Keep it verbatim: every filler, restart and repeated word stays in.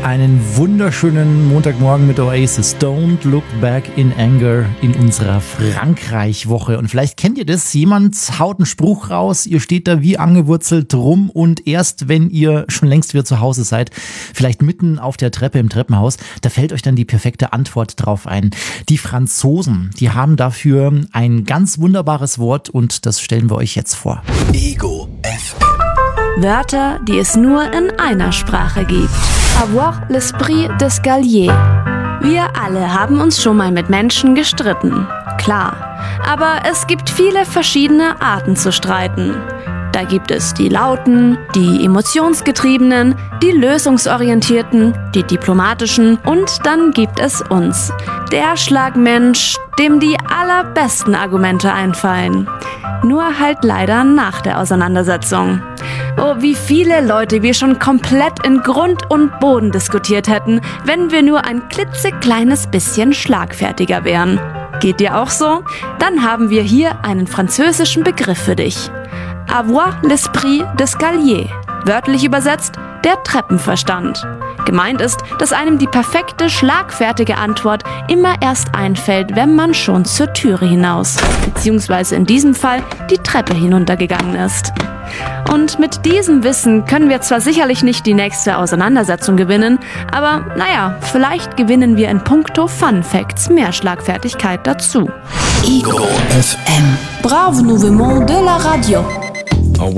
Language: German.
Einen wunderschönen Montagmorgen mit Oasis. Don't look back in anger in unserer Frankreich-Woche. Und vielleicht kennt ihr das, jemand haut einen Spruch raus, ihr steht da wie angewurzelt rum und erst wenn ihr schon längst wieder zu Hause seid, vielleicht mitten auf der Treppe im Treppenhaus, da fällt euch dann die perfekte Antwort drauf ein. Die Franzosen, die haben dafür ein ganz wunderbares Wort und das stellen wir euch jetzt vor. Ego F M. Wörter, die es nur in einer Sprache gibt. Avoir l'esprit d'escalier. Wir alle haben uns schon mal mit Menschen gestritten. Klar. Aber es gibt viele verschiedene Arten zu streiten. Da gibt es die Lauten, die Emotionsgetriebenen, die Lösungsorientierten, die Diplomatischen und dann gibt es uns. Der Schlagmensch, dem die allerbesten Argumente einfallen. Nur halt leider nach der Auseinandersetzung. Oh, wie viele Leute wir schon komplett in Grund und Boden diskutiert hätten, wenn wir nur ein klitzekleines bisschen schlagfertiger wären. Geht dir auch so? Dann haben wir hier einen französischen Begriff für dich. Avoir l'esprit d'escalier. Wörtlich übersetzt, der Treppenverstand. Gemeint ist, dass einem die perfekte, schlagfertige Antwort immer erst einfällt, wenn man schon zur Türe hinaus, beziehungsweise in diesem Fall die Treppe hinuntergegangen ist. Und mit diesem Wissen können wir zwar sicherlich nicht die nächste Auseinandersetzung gewinnen, aber naja, vielleicht gewinnen wir in puncto Fun Facts mehr Schlagfertigkeit dazu. Ego F M. Brave Mouvement de la Radio.